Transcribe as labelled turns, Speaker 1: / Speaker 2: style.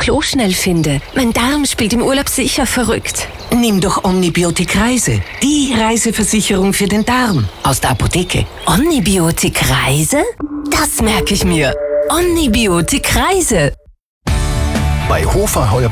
Speaker 1: Klo schnell finde. Mein Darm spielt im Urlaub sicher verrückt.
Speaker 2: Nimm doch Omnibiotik Reise. Die Reiseversicherung für den Darm. Aus der Apotheke.
Speaker 1: Omnibiotik Reise? Das merke ich mir. Omnibiotik Reise.
Speaker 3: Bei Hofer Heuer